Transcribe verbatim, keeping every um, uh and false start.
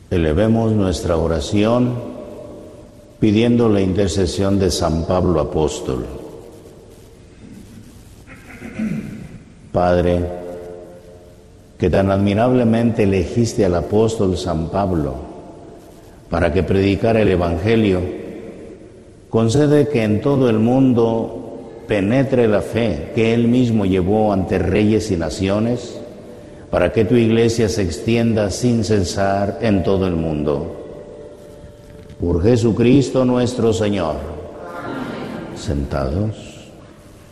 Elevemos nuestra oración pidiendo la intercesión de San Pablo Apóstol. Padre, que tan admirablemente elegiste al apóstol San Pablo para que predicara el Evangelio, concede que en todo el mundo penetre la fe que él mismo llevó ante reyes y naciones, para que tu iglesia se extienda sin cesar en todo el mundo. Por Jesucristo nuestro Señor. Amén. Sentados.